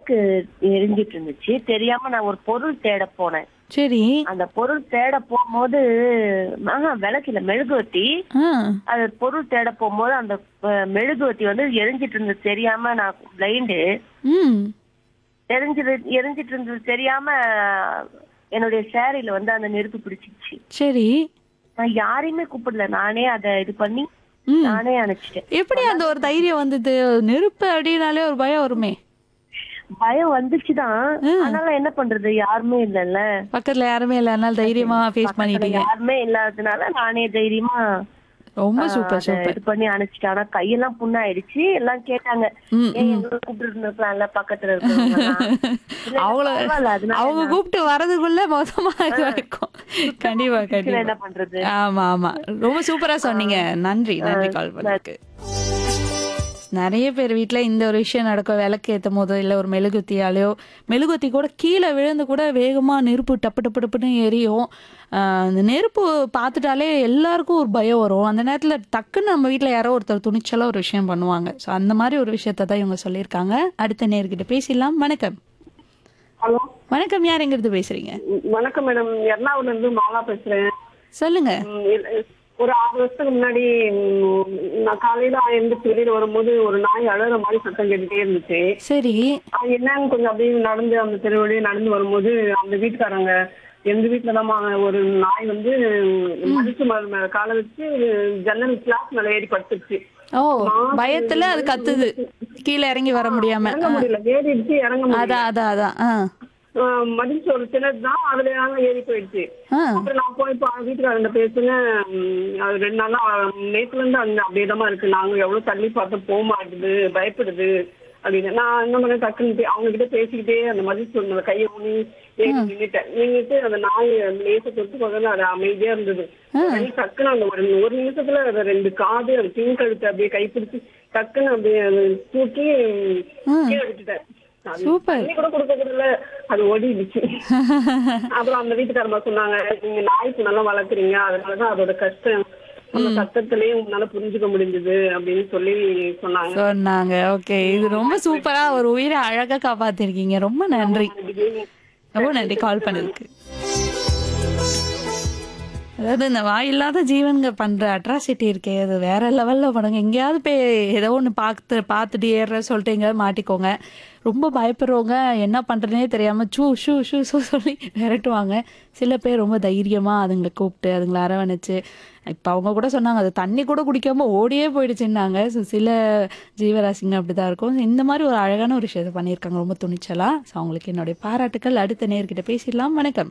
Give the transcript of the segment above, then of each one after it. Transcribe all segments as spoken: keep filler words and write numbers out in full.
விளக்கு எரிஞ்சிட்டு இருந்துச்சு. தெரியாம நான் ஒரு பொருள் தேட போனேன். சரி. அந்த பொருள் தேட போகும்போது ஆஹா விளக்கு இல்ல மெழுகுவர்த்தி. ஆ. அது பொருள் தேட போகும்போது அந்த அஹ், மெழுகுவர்த்தி வந்து எரிஞ்சிட்டு இருந்தது தெரியாம நான் பிளைண்டு ம். எரிஞ்சிட்டு எரிஞ்சிட்டு இருந்தது தெரியாம என்னுடைய சேரீல வந்து அந்த நெருப்பு பிடிச்சிருச்சு. சரி. நான் யாரையுமே கூப்பிடல, நானே அதை இது பண்ணி ம். நானே அணைச்சிட்டேன். எப்படி அந்த ஒரு தைரியம் வந்தது? நெருப்பு அப்படின்னாலே ஒரு பயம் வருமே. பயம் வந்துச்சுதான். ம். ஆனாலும் என்ன பண்றது, யாருமே இல்லைல்ல. பக்கத்துல யாருமே இல்ல, அதனால தைரியமா ஃபேஸ் பக்கத்துல பண்ணிட்டீங்க. யாருமே இல்லாததுனால நானே தைரியமா ரொம்ப ஆஹ், சூப்பர் அத சூப்பர். இது பண்ணி அணைச்சிட்டேன். ஆனா கையெல்லாம் புண்ணாயிடுச்சு. எல்லாம் கேட்டாங்க, ம் ஏன் ம். எங்களை கூப்பிட்டு இருந்திருக்கலாம்ல பக்கத்துல இருக்கிறவங்க எல்லாம். இல்ல இல்ல அவங்கள பரவாயில்ல, அதனால அவங்க என்ன கூப்பிட்டு வரதுக்குள்ள மொத்தமா இருக்கும். கண்டிப்பா சுத்தமா கண்டிப்பா. என்ன பண்றது. ஆமா ஆமா. ரொம்ப சூப்பரா சொன்னீங்க. நன்றி நன்றி கால் பண்ணதுக்கு. நிறைய பேர் வீட்ல இந்த ஒரு விஷயம் நடக்கும். விளக்கு ஏத்தும் போதோ இல்ல ஒரு மெழுகுத்தியாலயோ, மெழுகுத்தி கூட கீழே விழுந்து கூட வேகமா நெருப்பு டப்பு டப்பு டப்புன்னு எரியும். ஆஹ் அந்த நெருப்பு பார்த்துட்டாலே எல்லாருக்கும் ஒரு பயம் வரும். அந்த நேரத்துல டக்குன்னு நம்ம வீட்ல யாரோ ஒருத்தர் துணிச்சலா ஒரு விஷயம் பண்ணுவாங்க. ஸோ அந்த மாதிரி ஒரு விஷயத்த தான் இவங்க சொல்லியிருக்காங்க. அடுத்த நேர்கிட்ட பேசிடலாம். வணக்கம். ஹலோ, வணக்கம். யார் எங்கிருந்து பேசுறீங்க? வணக்கம் மேடம். எர்ணாகுளம்ல இருந்து மாலா பேசுறேன். சொல்லுங்க. ம், இல்ல, ஒரு ஆறு வருஷத்துக்கு முன்னாடி ம், நான் காலையில எழுந்திரிச்சு வெளியில வரும்போது ஒரு நாய் அழற மாதிரி சத்தம் கேட்டுட்டே இருந்துச்சு. சரி. அது என்னன்னு கொஞ்சம் அப்படியே நடந்து அந்த தெரு வழியே நடந்து வரும்போது அந்த வீட்டுக்காரங்க, எங்க வீட்டுலதான் ஒரு நாய் வந்து மடிச்சு ம- மேல காலை வச்சு ஜன்னல் கிளாஸ் மேல ஏறி படுத்துச்சு. ஓ, பயத்துல அது கத்துது. கீழே இறங்கி வர முடியாம. இறங்க முடியல, ஏறிடுச்சு இறங்க முடியல. அதான் அதான் அதான். ஆ. ஆஹ், மடிச்சு ஒரு சின்னது தான், அதுல ஏறி போயிடுச்சு. ஆ. அப்புறம் நான் போய் பா- வீட்டுக்காரங்க பேசுனேன். ம், அது ரெண்டு நாளா நேத்துல இருந்து அந்த அப்படியேதான் இருக்கு. நாங்க எவ்வளவு தள்ளி பார்த்து போக மாட்டுது, பயப்படுது அப்படின்னு. நான் என்ன பண்ண டக்குன்னு போய் அவங்க கிட்ட பேசிக்கிட்டே அந்த மதிச்சு சொன்ன கையை ஊனி ஏறி நின்னுட்டேன். நின்னுட்டு அந்த நாய் லேச தொட்டு பார்க்கறது அது அமைதியா இருந்தது. உடனே டக்குன்னு அந்த ஒரு ஒரு நிமிஷத்துல அதை ரெண்டு காது அது பின் கழுத்து அப்படியே கைப்பிடிச்சு டக்குன்னு அப்படியே அதை தூக்கி கீழே விட்டுட்டேன். அது சூப்பர். தண்ணி கூட கொடுக்க கூடல, அது ஓடிடுச்சு. அப்புறம் அந்த வீட்டுக்காரமா சொன்னாங்க, நீங்க நாய்க்கு நல்லா வளர்க்குறீங்க, அதனாலதான் அதோட கஷ்டம் அந்த சத்தத்திலேயே உங்களால புரிஞ்சுக்க முடிஞ்சது அப்படின்னு சொல்லி சொன்னாங்க. சொன்னாங்க. ஓகே. இது ரொம்ப சூப்பரா ஒரு உயிரை அழகா காப்பாத்திருக்கீங்க. ரொம்ப நன்றி. ரொம்ப நன்றி கால் பண்ணதுக்கு. அதாவது இந்த வாயில்லாத ஜீவன்க பண்ற அட்ராசிட்டி இருக்கே, அது வேற லெவல்ல பண்ணுங்க. எங்கேயாவது போய் ஏதோ ஒன்று பார்த்து பார்த்துட்டு ஏற சொல்லிட்டு எங்கேயாவது மாட்டிக்கோங்க. ரொம்ப பயப்படுறவங்க என்ன பண்றதுனே தெரியாம சூ ஷூ ஷூ ஷூ சொல்லி விரட்டுவாங்க. சில பேர் ரொம்ப தைரியமா அதுங்களை கூப்பிட்டு அதுங்களை அரவணைச்சு, இப்போ அவங்க கூட சொன்னாங்க அது தண்ணி கூட குடிக்காம ஓடியே போயிடுச்சுன்னாங்க. ஸோ சில ஜீவராசிங்க அப்படிதான் இருக்கும். இந்த மாதிரி ஒரு அழகான ஒரு விஷயத்தை பண்ணியிருக்காங்க ரொம்ப துணிச்சலா. ஸோ அவங்களுக்கு என்னுடைய பாராட்டுக்கள். அடுத்த நேர்கிட்ட பேசிடலாம். வணக்கம்.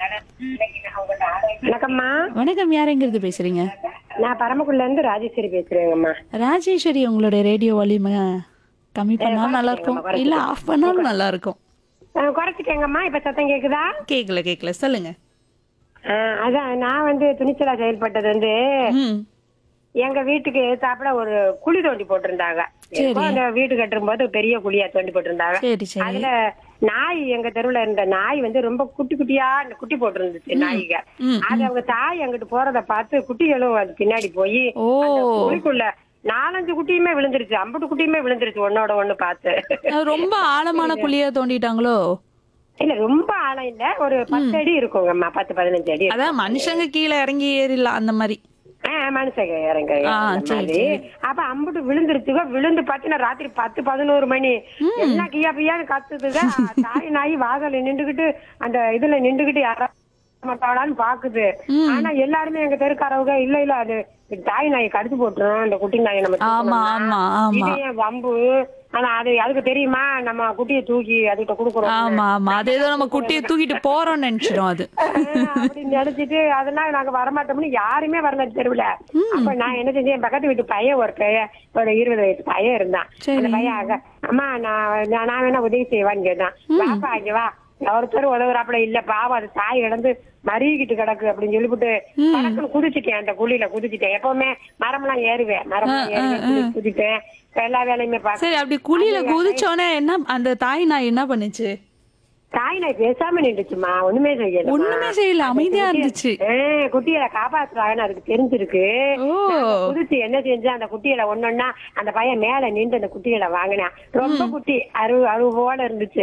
வணக்கம்மா. வணக்கம். யாரெங்கிறது பேசுறீங்க? நான் பரமக்குடில இருந்து ராஜேஸ்வரி பேசுறேங்கம்மா. ராஜேஸ்வரி, உங்களுடைய ரேடியோ வால்யூமை கம்மி பண்ணாலும் நல்லா இருக்கும், இல்ல ஆஃப் பண்ணாலும் நல்லா இருக்கும். அஹ், குறைச்சிட்டேங்கம்மா. இப்ப சத்தம் கேக்குதா? கேக்கல கேக்கல சொல்லுங்க. அஹ், அதான் நான் வந்து துணிச்சலா செயல்பட்டது வந்து ம். எங்க வீட்டுக்கு சாப்பிட ஒரு குழி தோண்டி போட்டிருந்தாங்க. எப்போ அந்த வீடு கட்டும் போது பெரிய குழியா தோண்டி போட்டிருந்தாங்க. சரி சரி. அதுல நாய், எங்க தெருவுல இருந்த நாய் வந்து ரொம்ப குட்டி குட்டியா அந்த குட்டி போட்டிருந்துச்சு நாய்க. ம், அது அவங்க தாய் அங்கிட்டு போறத பார்த்து குட்டிகளும் அது பின்னாடி போய் ஓ. அந்த குழிக்குள்ள நாலஞ்சு குட்டியுமே விழுந்துருச்சு, அம்புட்டு குட்டியுமே விழுந்துருச்சு ஒன்னோட ஒண்ணு பார்த்து. அது ரொம்ப ஆழமான குழியா தோண்டிட்டாங்களோ? இல்ல ரொம்ப ஆழம் இல்ல, ஒரு பத்து அடி இருக்குங்கம்மா, பத்து பதினஞ்சு அடி. அதான் மனுஷங்க கீழே இறங்கி ஏறிடலாம் அந்த மாதிரி. ஆஹ் மனுஷங்க இறங்க ஆ, அந்த சரி, மாதிரி. அப்ப அம்புட்டு விழுந்துருச்சுங்க. விழுந்து பாத்தீங்கன்னா ராத்திரி பத்து பதினோரு மணி எல்லாம் கியா பியான்னு கத்துதுங்க. தாய் நாய் வாசல்ல நின்றுகிட்டு அந்த இதுல நின்றுகிட்டு யாரா மாட்டாளான்னு பாக்குது. ஆனா எல்லாருமே எங்க தெருக்காரவங்க இல்ல இல்ல அது தாய் நாயை கடிச்சு போட்டுரும், அந்த குட்டி நாயை நம்ம ஆமா தூக்கணும்னா. ஆமா ஆமா. இது ஏன் வம்பு? ஆனா அது அதுக்கு தெரியுமா நம்ம குட்டியை தூக்கி அதுகிட்ட குடுக்குறோம் ஆமா ஆமா. அது ஏதோ நம்ம குட்டியை தூக்கிட்டு போறோம்னு நினைச்சிடும் அது. அப்படின்னு நினைச்சிட்டு அதெல்லாம் நாங்க வரமாட்டோம்னு யாருமே வரல தெருவுல. அப்ப நான் என்ன செஞ்சேன், என் பக்கத்து வீட்டு பையன் ஒரு பையன் ஒரு இருபது வயசு பையன் இருந்தான். அந்த பையன் அங்க, அம்மா நான் நான் வேணா உதவி செய்வான்னு கேட்டான். வாப்பா இங்க வா, ஒருத்தர் உதவுறாப்புல இல்ல பாவம் அது தாய் இழந்து மறிக்கிட்டு கிடக்கு அப்படின்னு சொல்லிவிட்டு படத்துல குதிச்சுட்டேன். அந்த குழியில குதிச்சுட்டேன். எப்பவுமே மரம் எல்லாம் ஏறுவேன், மரம் ஏறுவேன், குதிச்சுட்டேன். எல்லா வேலையுமே சரி, பார்த்தேன். அப்படி குழியில குதிச்சோன்னே என்ன அந்த தாய் நாய் என்ன பண்ணுச்சு? தாய் நாய் பேசாம நின்றுச்சுமா, ஒண்ணுமே செய்யல. ஒண்ணுமே செய்யல, அமைதியா இருந்துச்சு. குட்டிகளை காப்பாத்துறாங்கன்னு அதுக்கு தெரிஞ்சிருக்கு. குதிச்சு என்ன செஞ்சு அந்த குட்டிகளை ஒன்னொன்னா அந்த பையன் மேல நின்று அந்த குட்டிகளை வாங்கினான். ரொம்ப குட்டி அருவு அருவு போல இருந்துச்சு.